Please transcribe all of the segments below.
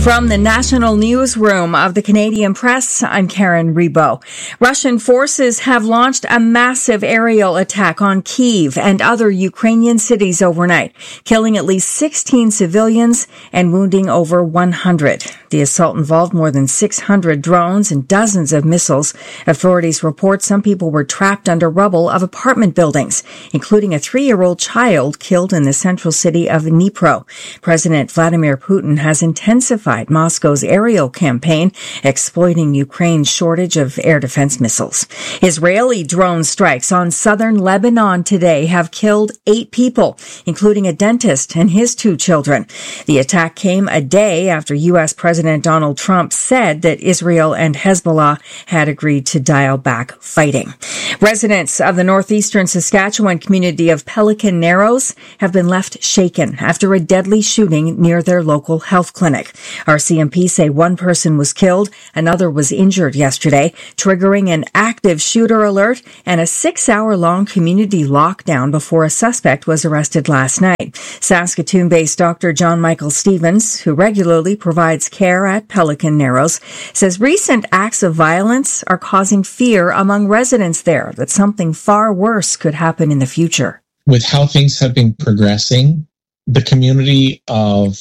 From the National Newsroom of the Canadian Press, I'm Karen Rebo. Russian forces have launched a massive aerial attack on Kyiv and other Ukrainian cities overnight, killing at least 16 civilians and wounding over 100. The assault involved more than 600 drones and dozens of missiles. Authorities report some people were trapped under rubble of apartment buildings, including a 3-year-old child killed in the central city of Dnipro. President Vladimir Putin has intensified Moscow's aerial campaign, exploiting Ukraine's shortage of air defense missiles. Israeli drone strikes on southern Lebanon today have killed 8 people, including a dentist and his 2 children. The attack came a day after U.S. President Donald Trump said that Israel and Hezbollah had agreed to dial back fighting. Residents of the northeastern Saskatchewan community of Pelican Narrows have been left shaken after a deadly shooting near their local health clinic. RCMP say one person was killed, another was injured yesterday, triggering an active shooter alert and a 6-hour-long community lockdown before a suspect was arrested last night. Saskatoon-based Dr. John Michael Stevens, who regularly provides care at Pelican Narrows, says recent acts of violence are causing fear among residents there that something far worse could happen in the future. With how things have been progressing, the community of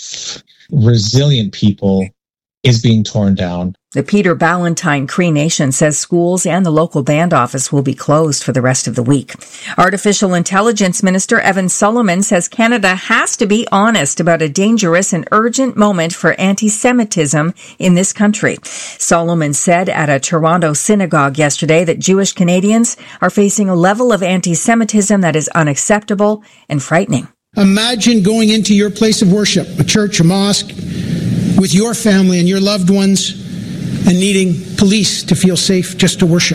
resilient people is being torn down. The Peter Ballantyne Cree Nation says schools and the local band office will be closed for the rest of the week. Artificial Intelligence Minister Evan Solomon says Canada has to be honest about a dangerous and urgent moment for anti-Semitism in this country. Solomon said at a Toronto synagogue yesterday that Jewish Canadians are facing a level of anti-Semitism that is unacceptable and frightening. Imagine going into your place of worship, a church, a mosque, with your family and your loved ones and needing police to feel safe just to worship.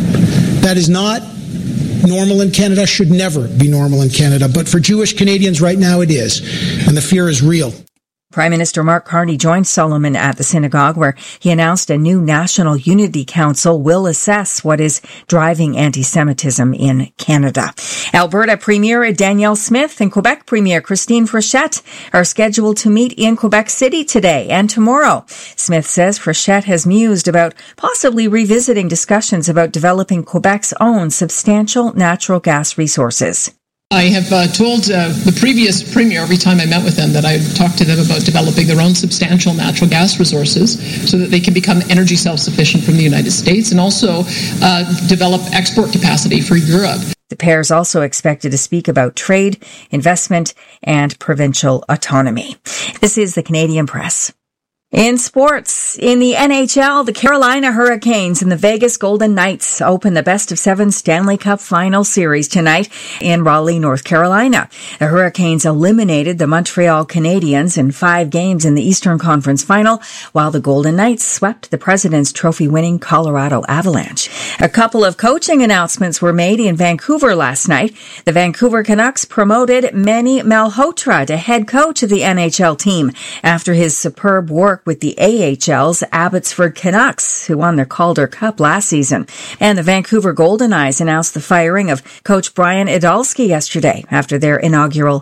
That is not normal in Canada, should never be normal in Canada. But for Jewish Canadians right now it is, and the fear is real. Prime Minister Mark Carney joined Solomon at the synagogue where he announced a new National Unity Council will assess what is driving anti-Semitism in Canada. Alberta Premier Danielle Smith and Quebec Premier Christine Frechette are scheduled to meet in Quebec City today and tomorrow. Smith says Frechette has mused about possibly revisiting discussions about developing Quebec's own substantial natural gas resources. I have told the previous premier every time I met with them that I talked to them about developing their own substantial natural gas resources so that they can become energy self-sufficient from the United States and also develop export capacity for Europe. The pair is also expected to speak about trade, investment, and provincial autonomy. This is the Canadian Press. In sports, in the NHL, the Carolina Hurricanes and the Vegas Golden Knights open the best-of-7 Stanley Cup Final Series tonight in Raleigh, North Carolina. The Hurricanes eliminated the Montreal Canadiens in 5 games in the Eastern Conference Final, while the Golden Knights swept the President's Trophy-winning Colorado Avalanche. A couple of coaching announcements were made in Vancouver last night. The Vancouver Canucks promoted Manny Malhotra to head coach of the NHL team after his superb work with the AHL's Abbotsford Canucks, who won their Calder Cup last season. And the Vancouver Golden Knights announced the firing of coach Brian Idalski yesterday after their inaugural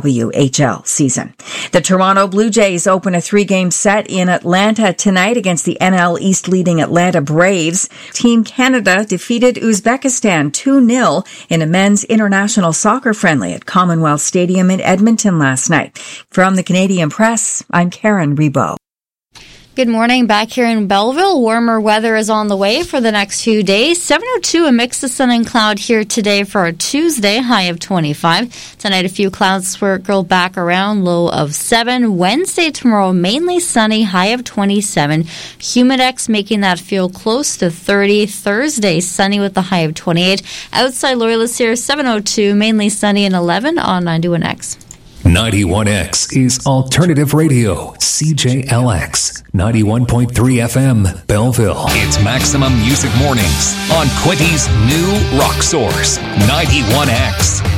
PWHL season. The Toronto Blue Jays open a 3-game set in Atlanta tonight against the NL East leading Atlanta Braves. Team Canada defeated Uzbekistan 2-0 in a men's international soccer friendly at Commonwealth Stadium in Edmonton last night. From the Canadian Press, I'm Karen Rebo. Good morning. Back here in Belleville, warmer weather is on the way for the next few days. 702, a mix of sun and cloud here today for a Tuesday, high of 25. Tonight, a few clouds swirl back around, low of 7. Wednesday, tomorrow, mainly sunny, high of 27. Humidex making that feel close to 30. Thursday, sunny with the high of 28. Outside Loyalist here, 702, mainly sunny and 11 on 91X. 91X is Alternative Radio, CJLX, 91.3 FM, Belleville. It's Maximum Music Mornings on Quinty's new rock source, 91X.